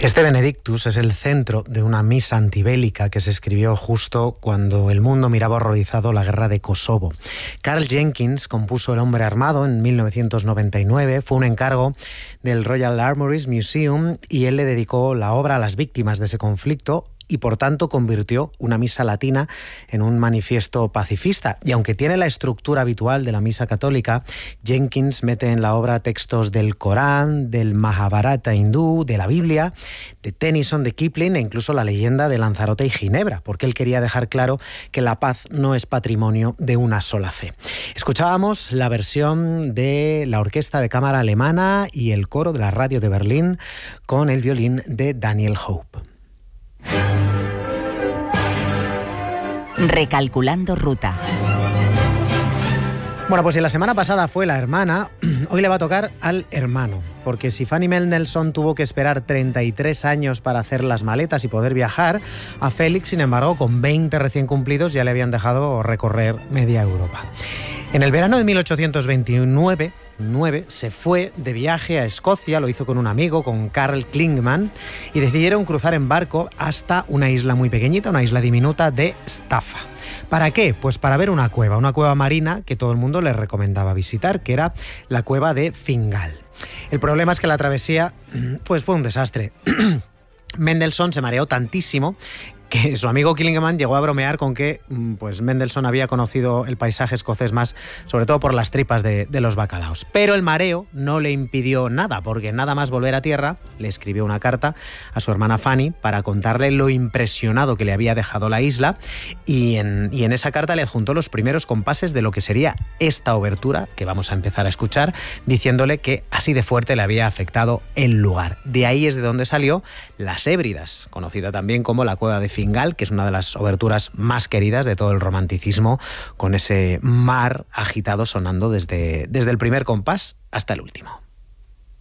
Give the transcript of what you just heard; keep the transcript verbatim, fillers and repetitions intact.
Este Benedictus es el centro de una misa antibélica que se escribió justo cuando el mundo miraba horrorizado la guerra de Kosovo. Karl Jenkins compuso El hombre armado en mil novecientos noventa y nueve, fue un encargo del Royal Armouries Museum y él le dedicó la obra a las víctimas de ese conflicto y por tanto convirtió una misa latina en un manifiesto pacifista. Y aunque tiene la estructura habitual de la misa católica, Jenkins mete en la obra textos del Corán, del Mahabharata hindú, de la Biblia, de Tennyson, de Kipling e incluso la leyenda de Lanzarote y Ginebra, porque él quería dejar claro que la paz no es patrimonio de una sola fe. Escuchábamos la versión de la Orquesta de Cámara Alemana y el coro de la Radio de Berlín con el violín de Daniel Hope. Recalculando ruta. Bueno, pues si la semana pasada fue la hermana, hoy le va a tocar al hermano, porque si Fanny Mendelssohn tuvo que esperar treinta y tres años para hacer las maletas y poder viajar, a Félix, sin embargo, con veinte recién cumplidos ya le habían dejado recorrer media Europa. En el verano de mil ochocientos veintinueve, se fue de viaje a Escocia, lo hizo con un amigo, con Karl Klingman, y decidieron cruzar en barco hasta una isla muy pequeñita, una isla diminuta de Staffa. ¿Para qué? Pues para ver una cueva, una cueva marina que todo el mundo les recomendaba visitar, que era la cueva de Fingal. El problema es que la travesía pues fue un desastre. Mendelssohn se mareó tantísimo que su amigo Klingman llegó a bromear con que pues Mendelssohn había conocido el paisaje escocés más, sobre todo por las tripas de, de los bacalaos. Pero el mareo no le impidió nada, porque nada más volver a tierra, le escribió una carta a su hermana Fanny para contarle lo impresionado que le había dejado la isla, y en, y en esa carta le adjuntó los primeros compases de lo que sería esta obertura que vamos a empezar a escuchar, diciéndole que así de fuerte le había afectado el lugar. De ahí es de donde salió Las Hébridas, conocida también como la cueva de Fingal, que es una de las oberturas más queridas de todo el romanticismo, con ese mar agitado sonando desde, desde el primer compás hasta el último.